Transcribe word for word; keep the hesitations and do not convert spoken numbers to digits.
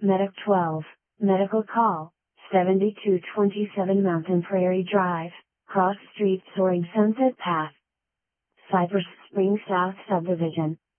Medic twelve, Medical Call, seventy-two twenty-seven Mountain Prairie Drive, Cross Street Soaring Sunset Path, Cypress Springs South Subdivision.